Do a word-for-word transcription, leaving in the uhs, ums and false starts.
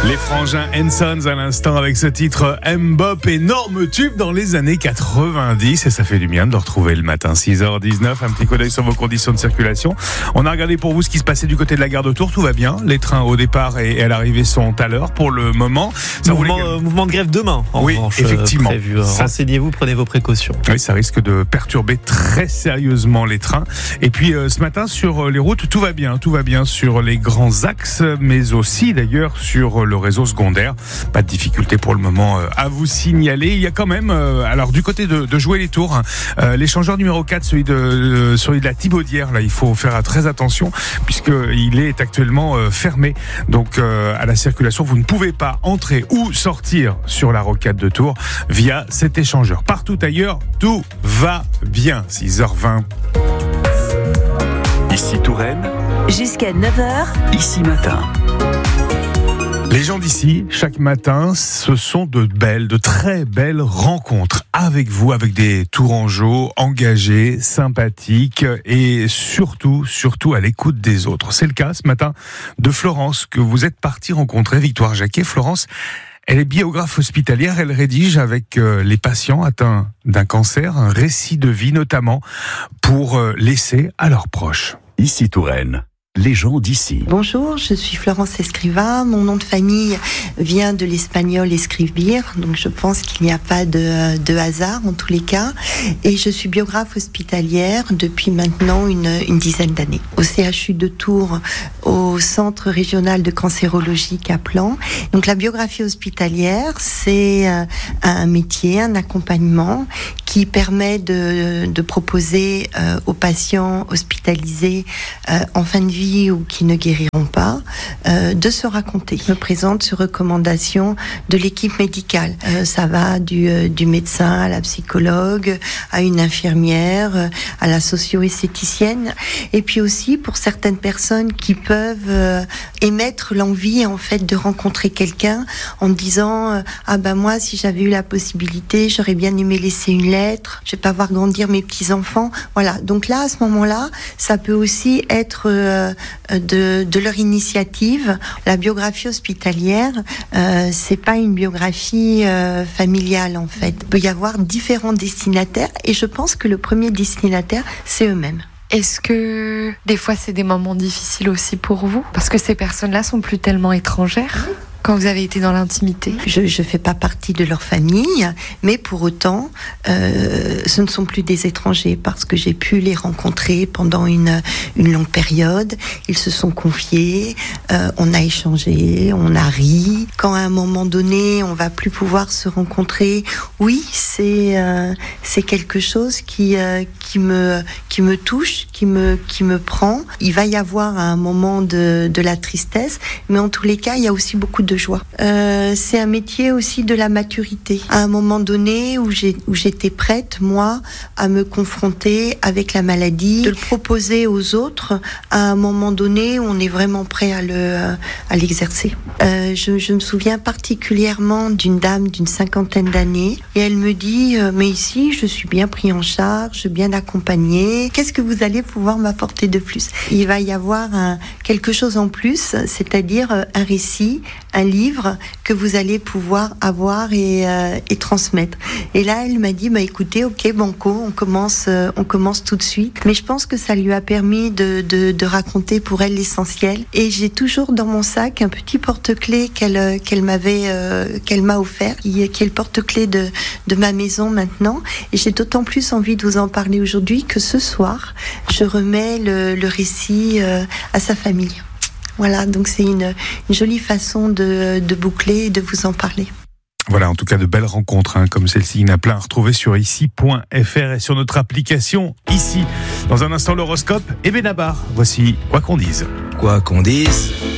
Les frangins Hensons à l'instant avec ce titre M-Bop, énorme tube dans les années quatre-vingt-dix, et ça fait du bien de le retrouver le matin. Six heures dix-neuf, un petit coup d'œil sur vos conditions de circulation. On a regardé pour vous ce qui se passait du côté de la gare de Tours, tout va bien. Les trains au départ et à l'arrivée sont à l'heure pour le moment. Ça mouvement, euh, mouvement de grève demain, en oui, revanche, effectivement. prévu. Renseignez-vous, prenez vos précautions. Oui, ça risque de perturber très sérieusement les trains. Et puis euh, ce matin sur les routes, tout va bien, tout va bien sur les grands axes, mais aussi d'ailleurs sur le réseau secondaire. Pas de difficulté pour le moment euh, à vous signaler. Il y a quand même, euh, alors du côté de, de Joué-les-Tours, hein, euh, l'échangeur numéro quatre, celui de, euh, celui de la Thibaudière, là, il faut faire très attention puisqu'il est actuellement euh, fermé. Donc euh, à la circulation, vous ne pouvez pas entrer ou sortir sur la rocade de Tours via cet échangeur. Partout ailleurs, tout va bien. six heures vingt. Ici Touraine. Jusqu'à neuf heures. Ici Matin. Les gens d'ici, chaque matin, ce sont de belles, de très belles rencontres avec vous, avec des Tourangeaux engagés, sympathiques et surtout, surtout à l'écoute des autres. C'est le cas ce matin de Florence que vous êtes partie rencontrer, Victoire Jacquet. Florence, elle est biographe hospitalière, elle rédige avec les patients atteints d'un cancer un récit de vie notamment pour laisser à leurs proches. Ici Touraine. Les gens d'ici. Bonjour, je suis Florence Escriva. Mon nom de famille vient de l'espagnol escribir, donc je pense qu'il n'y a pas de, de hasard en tous les cas. Et je suis biographe hospitalière depuis maintenant une, une dizaine d'années. Au C H U de Tours, au Centre régional de cancérologie Kaplan. Donc la biographie hospitalière, c'est un métier, un accompagnement qui permet de, de proposer euh, aux patients hospitalisés euh, en fin de vie ou qui ne guériront pas, euh, de se raconter. Je me présente sur recommandation de l'équipe médicale. Euh, ça va du, euh, du médecin à la psychologue, à une infirmière, euh, à la socio-esthéticienne. Et puis aussi pour certaines personnes qui peuvent euh, émettre l'envie en fait de rencontrer quelqu'un en disant euh, ah ben moi si j'avais eu la possibilité j'aurais bien aimé laisser une lettre, je vais pas voir grandir mes petits enfants. Voilà. Donc là à ce moment-là ça peut aussi être euh, De, de leur initiative. La biographie hospitalière, euh, c'est pas une biographie euh, familiale en fait. Il peut y avoir différents destinataires et je pense que le premier destinataire, c'est eux-mêmes. Est-ce que des fois c'est des moments difficiles aussi pour vous? Parce que ces personnes-là sont plus tellement étrangères quand vous avez été dans l'intimité. Je ne fais pas partie de leur famille, mais pour autant, euh, ce ne sont plus des étrangers parce que j'ai pu les rencontrer pendant une, une longue période. Ils se sont confiés, euh, on a échangé, on a ri. Quand à un moment donné, on va plus pouvoir se rencontrer, oui, c'est, euh, c'est quelque chose qui, euh, qui, me, qui me touche, qui me, qui me prend. Il va y avoir à un moment de, de la tristesse, mais en tous les cas, il y a aussi beaucoup de joie. Euh, c'est un métier aussi de la maturité. À un moment donné où, j'ai, où j'étais prête, moi, à me confronter avec la maladie, de le proposer aux autres, à un moment donné où on est vraiment prêt à, le, à l'exercer. Euh, je, je me souviens particulièrement d'une dame d'une cinquantaine d'années et elle me dit euh, mais ici je suis bien pris en charge, bien accompagnée, qu'est-ce que vous allez pouvoir m'apporter de plus? Il va y avoir un, quelque chose en plus, c'est-à-dire un récit, un livre que vous allez pouvoir avoir et, euh, et transmettre. Et là, elle m'a dit, bah écoutez, ok, banco, on commence, euh, on commence tout de suite. Mais je pense que ça lui a permis de, de, de raconter pour elle l'essentiel. Et j'ai toujours dans mon sac un petit porte-clés qu'elle, qu'elle m'avait, euh, qu'elle m'a offert, qui est, qui est le porte-clés de, de ma maison maintenant. Et j'ai d'autant plus envie de vous en parler aujourd'hui que ce soir, je remets le, le récit euh, à sa famille. Voilà, donc c'est une, une jolie façon de, de boucler et de vous en parler. Voilà, en tout cas de belles rencontres hein, comme celle-ci. Il y en a plein à retrouver sur ici point f r et sur notre application Ici. Dans un instant, l'horoscope et Benabar. Voici Quoi qu'on dise. Quoi qu'on dise.